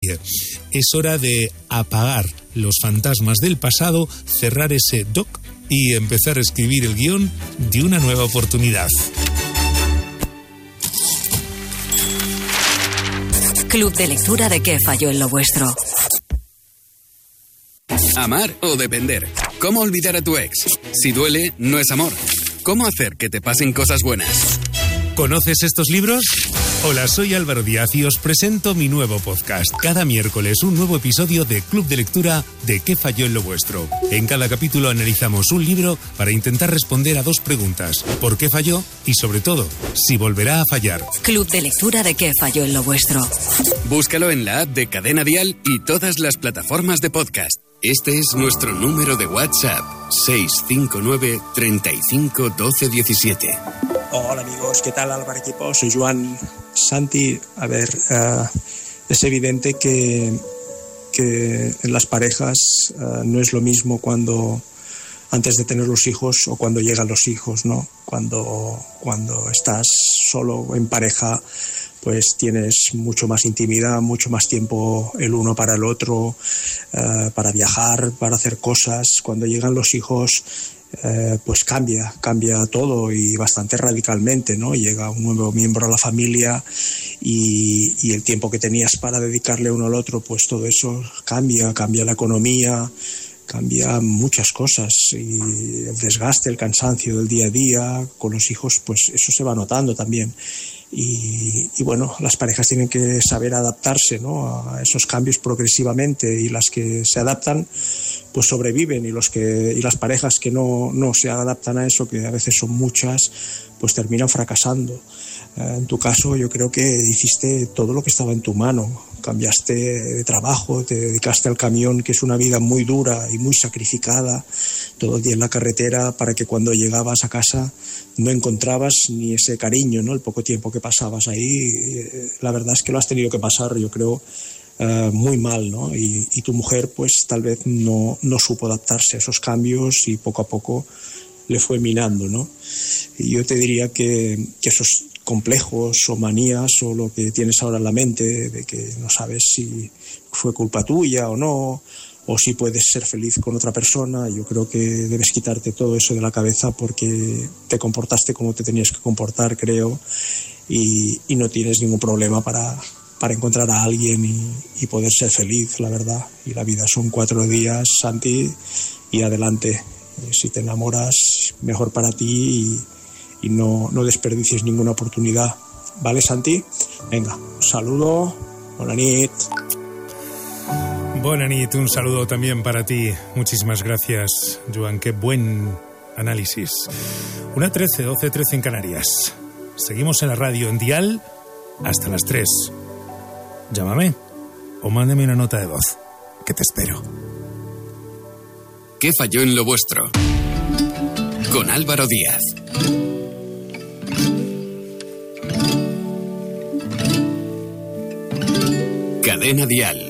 Oye, es hora de apagar los fantasmas del pasado, cerrar ese doc y empezar a escribir el guión de una nueva oportunidad. Club de lectura de ¿Qué falló en lo vuestro? Amar o depender. ¿Cómo olvidar a tu ex? Si duele, no es amor. ¿Cómo hacer que te pasen cosas buenas? ¿Conoces estos libros? Hola, soy Álvaro Díaz y os presento mi nuevo podcast. Cada miércoles un nuevo episodio de Club de Lectura de ¿Qué falló en lo vuestro? En cada capítulo analizamos un libro para intentar responder a dos preguntas. ¿Por qué falló? Y sobre todo, si volverá a fallar. Club de Lectura de ¿Qué falló en lo vuestro? Búscalo en la app de Cadena Dial y todas las plataformas de podcast. Este es nuestro número de WhatsApp, 659 35 12 17. Hola amigos, ¿qué tal Álvaro equipo? Soy Joan. Santi, a ver, es evidente que en las parejas no es lo mismo cuando antes de tener los hijos o cuando llegan los hijos, ¿no? Cuando estás solo en pareja, pues tienes mucho más intimidad, mucho más tiempo el uno para el otro, para viajar, para hacer cosas. Cuando llegan los hijos, pues cambia todo y bastante radicalmente, ¿no? Llega un nuevo miembro a la familia y el tiempo que tenías para dedicarle uno al otro, pues todo eso cambia la economía, cambia muchas cosas y el desgaste, el cansancio del día a día con los hijos, pues eso se va notando también. Y bueno, las parejas tienen que saber adaptarse, ¿no? A esos cambios progresivamente, y las que se adaptan pues sobreviven, y las parejas que no se adaptan a eso, que a veces son muchas, pues terminan fracasando. En tu caso yo creo que hiciste todo lo que estaba en tu mano, cambiaste de trabajo, te dedicaste al camión, que es una vida muy dura y muy sacrificada, todo el día en la carretera, para que cuando llegabas a casa no encontrabas ni ese cariño, ¿no? El poco tiempo que pasabas ahí, la verdad es que lo has tenido que pasar, yo creo, muy mal, ¿no? Y tu mujer pues tal vez no supo adaptarse a esos cambios y poco a poco le fue minando, ¿no? Y yo te diría que esos complejos o manías o lo que tienes ahora en la mente de que no sabes si fue culpa tuya o no, o si puedes ser feliz con otra persona, yo creo que debes quitarte todo eso de la cabeza, porque te comportaste como te tenías que comportar, creo, y no tienes ningún problema para encontrar a alguien y poder ser feliz, la verdad. Y la vida son 4 días, Santi, y adelante. Si te enamoras, mejor para ti y no desperdicies ninguna oportunidad. ¿Vale, Santi? Venga, un saludo. Buena nit. Buena nit, un saludo también para ti. Muchísimas gracias, Joan. Qué buen análisis. 1:13, 12:13 en Canarias. Seguimos en la radio en Dial hasta las 3. Llámame o mándame una nota de voz, que te espero. ¿Qué falló en lo vuestro? Con Álvaro Díaz. Cadena Dial.